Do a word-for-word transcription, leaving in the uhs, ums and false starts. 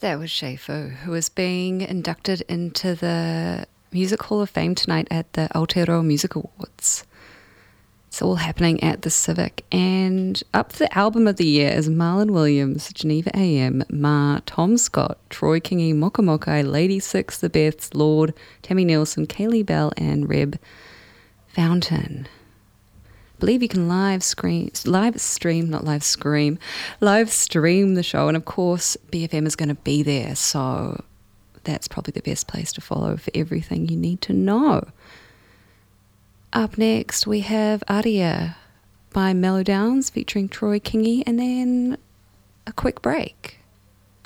That was Shay Fu, who is being inducted into the Music Hall of Fame tonight at the Aotearoa Music Awards. It's all happening at the Civic. And up for the album of the year is Marlon Williams, Geneva A M, Ma, Tom Scott, Troy Kingi, Moka Mokai, Lady Six, The Beths, Lord, Tammy Nielsen, Kaylee Bell, and Reb Fountain. I believe you can live screen, live stream, not live scream, live stream the show. And of course, B F M is going to be there. So that's probably the best place to follow for everything you need to know. Up next, we have Aria by Mellow Downs featuring Troy Kingi, and then a quick break.